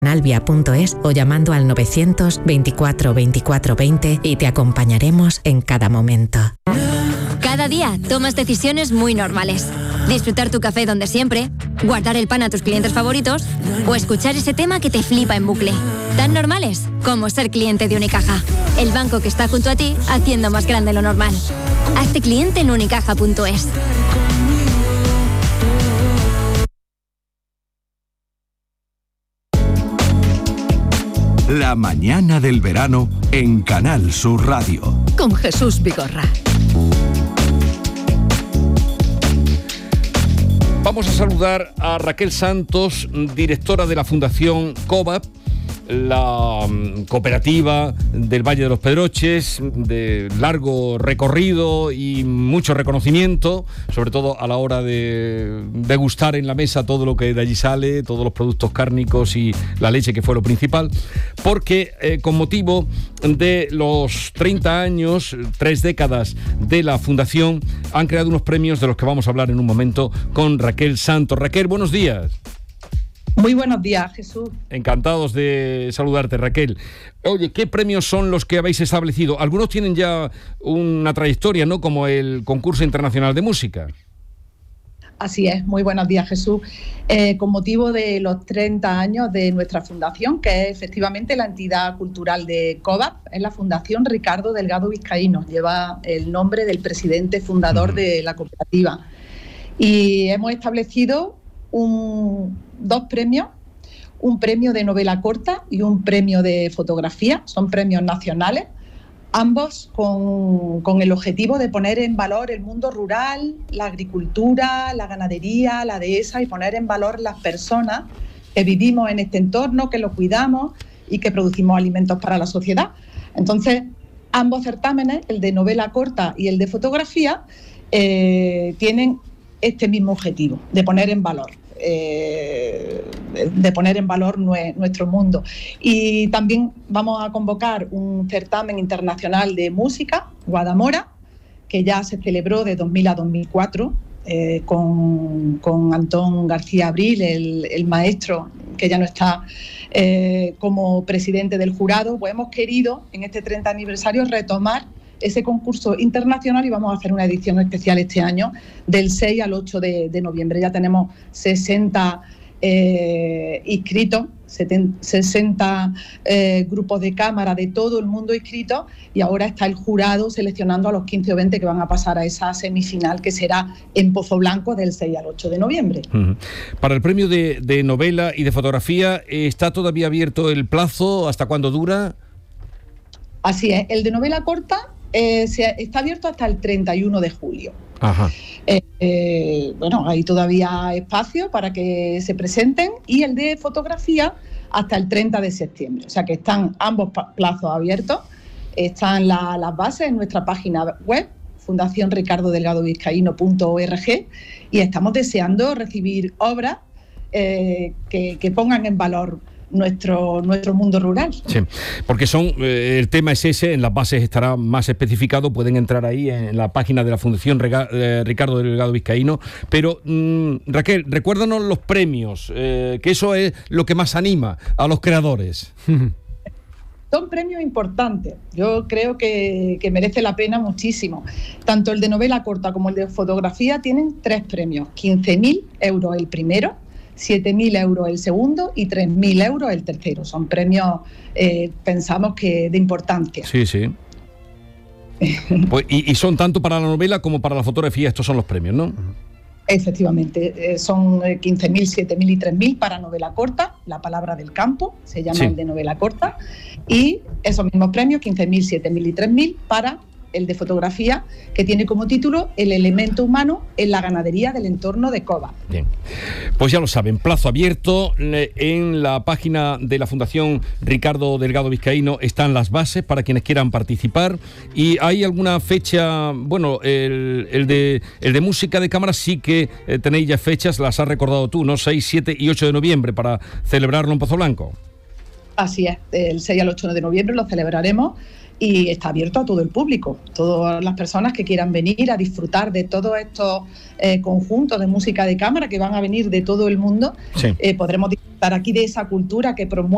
canalvia.es o llamando al 900 24 24 20 y te acompañaremos en cada momento. Cada día tomas decisiones muy normales. Disfrutar tu café donde siempre, guardar el pan a tus clientes favoritos o escuchar ese tema que te flipa en bucle. Tan normales como ser cliente de Unicaja, el banco que está junto a ti haciendo más grande lo normal. Hazte cliente en unicaja.es. La mañana del verano en Canal Sur Radio. Con Jesús Vigorra. Vamos a saludar a Raquel Santos, directora de la Fundación COVAP, la cooperativa del Valle de los Pedroches, de largo recorrido y mucho reconocimiento, sobre todo a la hora de degustar en la mesa todo lo que de allí sale, todos los productos cárnicos y la leche, que fue lo principal, porque con motivo de los 30 años, 3 décadas de la Fundación, han creado unos premios de los que vamos a hablar en un momento con Raquel Santos. Raquel, buenos días. Muy buenos días, Jesús. Encantados de saludarte, Raquel. Oye, ¿qué premios son los que habéis establecido? Algunos tienen ya una trayectoria, ¿no? Como el Concurso Internacional de Música. Así es, muy buenos días, Jesús. Con motivo de los 30 años de nuestra fundación, que es efectivamente la entidad cultural de COVAP, es la Fundación Ricardo Delgado Vizcaíno, lleva el nombre del presidente fundador de la cooperativa. Y hemos establecido dos premios, un premio de novela corta y un premio de fotografía. Son premios nacionales, ambos con el objetivo de poner en valor el mundo rural, la agricultura, la ganadería, la dehesa, y poner en valor las personas que vivimos en este entorno, que lo cuidamos y que producimos alimentos para la sociedad. Entonces, ambos certámenes, el de novela corta y el de fotografía, tienen este mismo objetivo, de poner en valor. Nuestro mundo. Y también vamos a convocar un certamen internacional de música, Guadamora, que ya se celebró de 2000 a 2004, con Antón García Abril, el maestro, que ya no está como presidente del jurado. Pues hemos querido, en este 30 aniversario, retomar ese concurso internacional y vamos a hacer una edición especial este año del 6 al 8 de noviembre. Ya tenemos 60 inscritos, 60 grupos de cámara de todo el mundo inscritos, y ahora está el jurado seleccionando a los 15 o 20 que van a pasar a esa semifinal, que será en Pozo Blanco del 6 al 8 de noviembre. Para el premio de novela y de fotografía, ¿está todavía abierto el plazo? ¿Hasta cuándo dura? Así es, el de novela corta está abierto hasta el 31 de julio. Ajá. Bueno, hay todavía espacio para que se presenten, y el de fotografía hasta el 30 de septiembre. O sea que están ambos plazos abiertos. Están las bases en nuestra página web, fundacionricardodelgadovizcaíno.org, y estamos deseando recibir obras que pongan en valor nuestro mundo rural. Sí, porque el tema es ese, en las bases estará más especificado, pueden entrar ahí en la página de la Fundación Ricardo Delgado Vizcaíno, pero Raquel, recuérdanos los premios, que eso es lo que más anima a los creadores. Son premios importantes, yo creo que merece la pena muchísimo. Tanto el de novela corta como el de fotografía tienen 3 premios, 15.000 euros el primero, 7.000 euros el segundo y 3.000 euros el tercero. Son premios, pensamos que de importancia. Sí, sí. Pues, y son tanto para la novela como para la fotografía, estos son los premios, ¿no? Efectivamente, son 15.000, 7.000 y 3.000 para novela corta, La palabra del campo, se llama el de novela corta, y esos mismos premios, 15.000, 7.000 y 3.000 para el de fotografía, que tiene como título El elemento humano en la ganadería del entorno de COVAP. Bien, pues ya lo saben, plazo abierto. En la página de la Fundación Ricardo Delgado Vizcaíno están las bases para quienes quieran participar. ¿Y hay alguna fecha? Bueno, el de música de cámara sí que tenéis ya fechas, las has recordado tú, ¿no? 6, 7 y 8 de noviembre para celebrarlo en Pozo Blanco. Así es, el 6 al 8 de noviembre lo celebraremos. Y está abierto a todo el público, todas las personas que quieran venir a disfrutar de todos estos conjuntos de música de cámara que van a venir de todo el mundo. Sí. Podremos disfrutar aquí de esa cultura que promueve